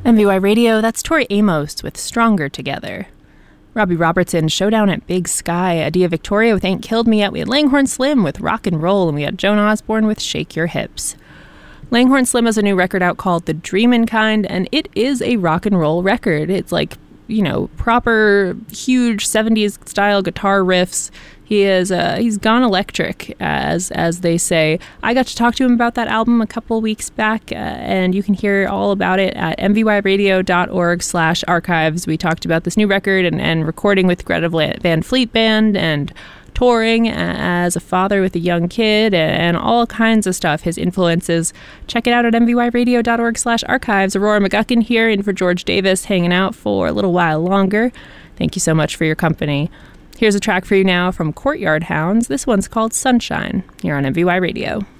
MVY Radio, that's Tori Amos with Stronger Together. Robbie Robertson, Showdown at Big Sky, Adia Victoria with Ain't Killed Me Yet, we had Langhorne Slim with Rock and Roll, and we had Joan Osborne with Shake Your Hips. Langhorne Slim has a new record out called The Dreamin' Kind, and it is a rock and roll record. It's like, you know, proper, huge 70s style guitar riffs. He's gone electric, as they say. I got to talk to him about that album a couple weeks back, and you can hear all about it at mvyradio.org/archives. We talked about this new record and recording with Greta Van Fleet Band and touring as a father with a young kid and all kinds of stuff, his influences. Check it out at mvyradio.org/archives. Aurora McGuckin here in for George Davis, hanging out for a little while longer. Thank you so much for your company. Here's a track for you now from Courtyard Hounds. This one's called Sunshine, here on MVY Radio.